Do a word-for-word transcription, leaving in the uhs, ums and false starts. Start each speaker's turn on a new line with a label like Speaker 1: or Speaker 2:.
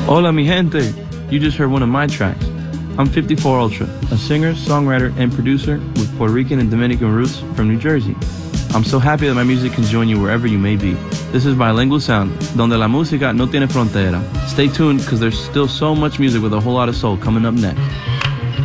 Speaker 1: Hola mi gente, you just heard one of my tracks. I'm fifty-four Ultra, a singer, songwriter, and producer with Puerto Rican and Dominican roots from New Jersey. I'm so happy that my music can join you wherever you may be. This is Bilingual Sound, donde la música no tiene frontera. Stay tuned because there's still so much music with a whole lot of soul coming up next.